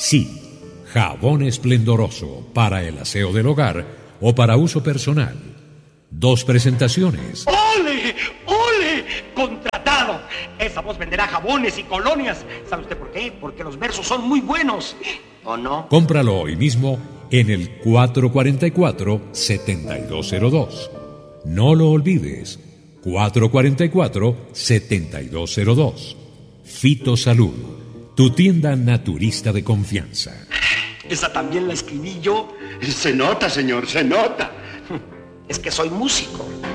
Sí, jabón esplendoroso para el aseo del hogar o para uso personal. 2 presentaciones. ¡Ole! ¡Ole! ¡Contratado! Esa voz venderá jabones y colonias. ¿Sabe usted por qué? Porque los versos son muy buenos. ¿O no? Cómpralo hoy mismo en el 444-7202. No lo olvides. 444-7202. Fito Salud, tu tienda naturista de confianza. Esa también la escribí yo. Se nota, señor, se nota. Es que soy músico.